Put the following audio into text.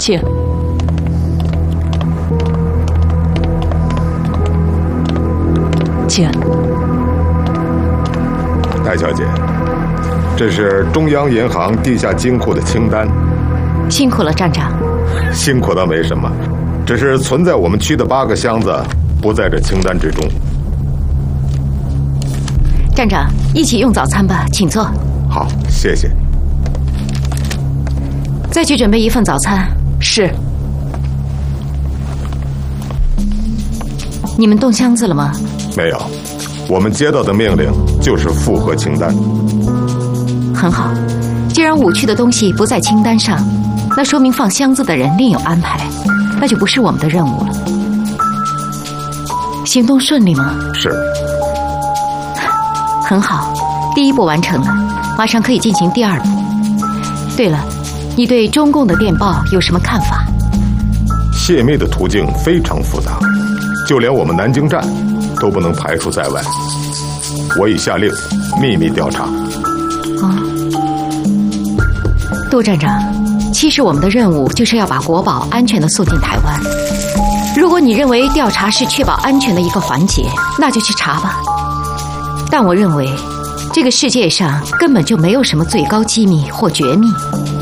请。请。 戴小姐，这是中央银行地下金库的清单。 辛苦了，站长。 辛苦倒没什么，只是存在我们区的8个箱子不在这清单之中。 站长，一起用早餐吧，请坐。 好，谢谢。 再去准备1份早餐。是。你们动箱子了吗？ 没有，我们接到的命令就是复核清单。 很好，既然5区的东西不在清单上，那说明放箱子的人另有安排，那就不是我们的任务了。行动顺利吗？ 是。 很好，第1步完成了，马上可以进行第2步。对了，你对中共的电报有什么看法？ 泄密的途径非常复杂，就连我们南京站都不能排除在外。我已下令秘密调查。 杜站长，其实我们的任务就是要把国宝安全地送进台湾。如果你认为调查是确保安全的一个环节，那就去查吧。但我认为，这个世界上根本就没有什么最高机密或绝密。